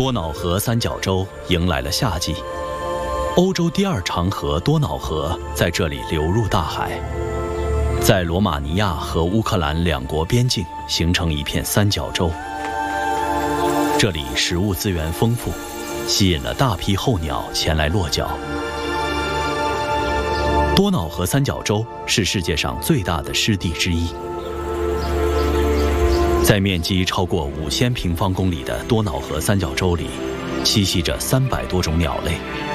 多瑙河三角洲迎来了夏季，欧洲第二长河多瑙河在这里流入大海，在罗马尼亚和乌克兰两国边境形成一片三角洲。这里食物资源丰富，吸引了大批候鸟前来落脚。多瑙河三角洲是世界上最大的湿地之一，在面积超过5000平方公里的多瑙河三角洲里，栖息着300多种鸟类。